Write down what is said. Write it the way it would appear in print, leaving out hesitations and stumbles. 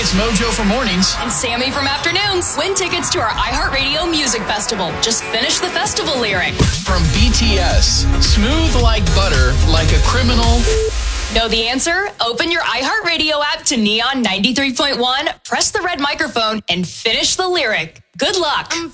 It's Mojo for mornings. And Sammy from afternoons. Win tickets to our iHeartRadio Music Festival. Just finish the festival lyric. From BTS, smooth like butter, like a criminal. Know the answer? Open your iHeartRadio app to Neon 93.1, press the red microphone, and finish the lyric. Good luck.